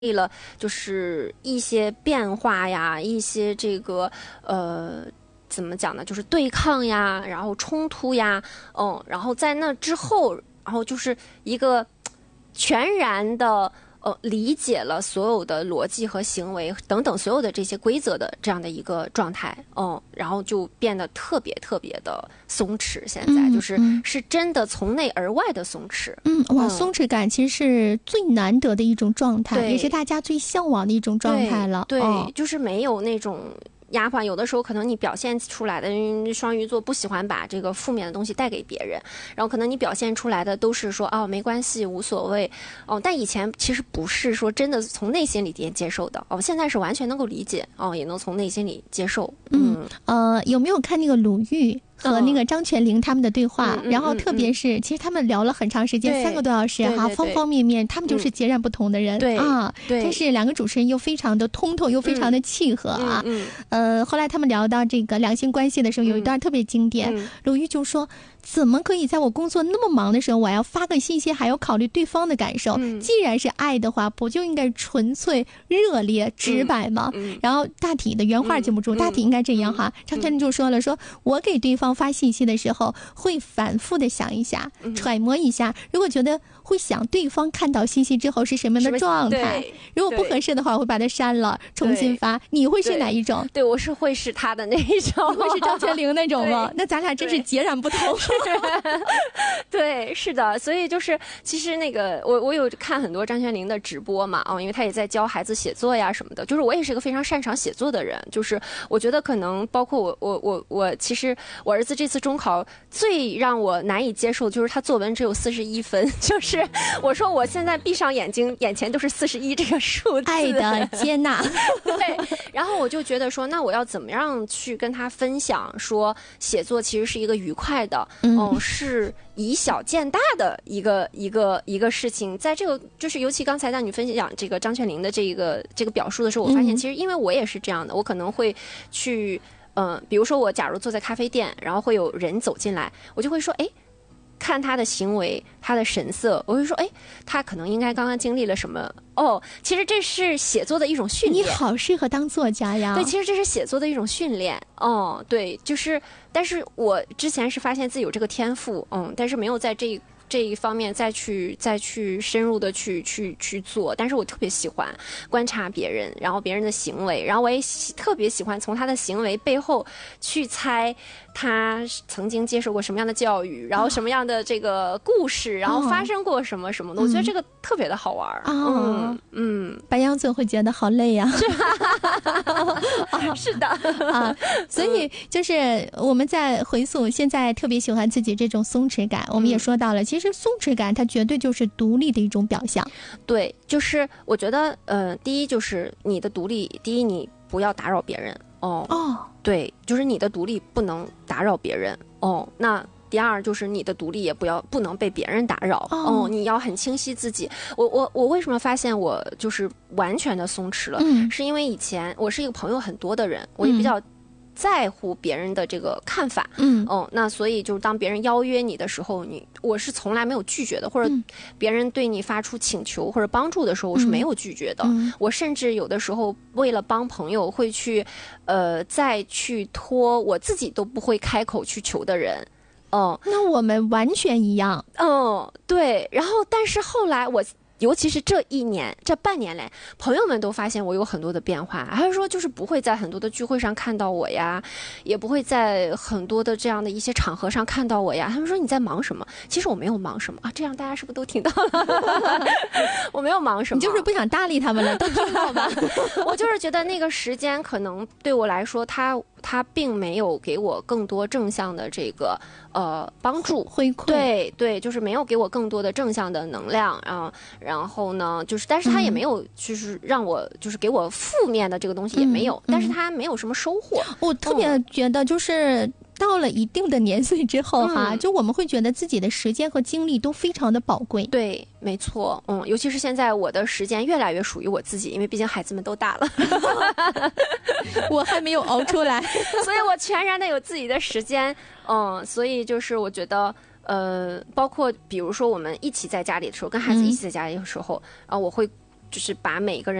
了就是一些变化呀，一些这个怎么讲呢，就是对抗呀，然后冲突呀，然后在那之后，然后就是一个全然的理解了所有的逻辑和行为等等所有的这些规则的这样的一个状态，然后就变得特别特别的松弛。现在是真的从内而外的松弛。 哇，松弛感其实是最难得的一种状态，也是大家最向往的一种状态了。 对，就是没有那种压迫，有的时候可能你表现出来的，双鱼座不喜欢把这个负面的东西带给别人，然后可能你表现出来的都是说没关系无所谓，但以前其实不是说真的从内心里接受的，现在是完全能够理解，也能从内心里接受。 有没有看那个鲁豫和那个张泉灵他们的对话，然后特别是其实他们聊了很长时间，3个多小时哈，方方面面他们就是截然不同的人， 对， 但是2个主持人又非常的通透，又非常的契合啊。后来他们聊到这个两性关系的时候，有一段特别经典，鲁豫就说怎么可以在我工作那么忙的时候，我要发个信息还要考虑对方的感受，既然是爱的话，不就应该纯粹热烈直白吗？然后大体的原话记不住，大体应该这样哈。张泉灵就说了，说我给对方发信息的时候会反复的想一下，揣摩一下，如果觉得会想对方看到信息之后是什么样的状态，如果不合适的话我会把它删了重新发。你会是哪一种？ 对，我是会是他的那一种。 你会是张泉灵那种吗？那咱俩真是截然不同。 对，是的，所以就是其实那个我有看很多张泉灵的直播嘛，因为他也在教孩子写作呀什么的，就是我也是一个非常擅长写作的人，就是我觉得可能包括我其实我儿子这次中考最让我难以接受就是他作文只有41分，就是我说我现在闭上眼睛眼前都是41这个数字， 爱的接纳。 对，然后我就觉得说那我要怎么样去跟他分享说写作其实是一个愉快的，是以小见大的一个事情。在这个就是尤其刚才当你分享这个张泉灵的这个表述的时候，我发现其实因为我也是这样的，我可能会去比如说我假如坐在咖啡店，然后会有人走进来，我就会说看他的行为他的神色，我会说他可能应该刚刚经历了什么。其实这是写作的一种训练。 你好适合当作家呀。 对，其实这是写作的一种训练。对，就是但是我之前是发现自己有这个天赋，但是没有在这一方面再去深入的去做，但是我特别喜欢观察别人，然后别人的行为，然后我也特别喜欢从他的行为背后去猜他曾经接受过什么样的教育，然后什么样的这个故事，然后发生过什么什么的，我觉得这个特别的好玩。 白羊座会觉得好累呀。 是的所以就是我们在回溯现在特别喜欢自己这种松弛感，我们也说到了，其实松弛感它绝对就是独立的一种表象。 对，就是我觉得第一就是你的独立，第一你不要打扰别人。对，就是你的独立不能打扰别人。那第二就是你的独立也不能被别人打扰。你要很清晰自己。我为什么发现我就是完全的松弛了？是因为以前我是一个朋友很多的人，我也比较在乎别人的这个看法。那所以就是当别人邀约你的时候，我是从来没有拒绝的，或者别人对你发出请求或者帮助的时候，我是没有拒绝的。我甚至有的时候为了帮朋友会去再去托我自己都不会开口去求的人。 那我们完全一样。 对，然后但是后来尤其是这半年来，朋友们都发现我有很多的变化，还是说就是不会在很多的聚会上看到我呀，也不会在很多的这样的一些场合上看到我呀。他们说你在忙什么？其实我没有忙什么啊，这样大家是不是都听到了？我没有忙什么， 你就是不想搭理他们了，都听到吧？ 我就是觉得那个时间可能对我来说，他并没有给我更多正向的这个帮助回馈。 对，就是没有给我更多的正向的能量。然后呢，就是但是他也没有就是让我就是给我负面的这个东西也没有，但是他没有什么收获。 我特别觉得就是到了一定的年岁之后就我们会觉得自己的时间和精力都非常的宝贵。 对，没错。尤其是现在我的时间越来越属于我自己，因为毕竟孩子们都大了。 我还没有熬出来。 所以我全然的有自己的时间。所以就是我觉得包括比如说我们一起在家里的时候，跟孩子一起在家里的时候，我会就是把每个人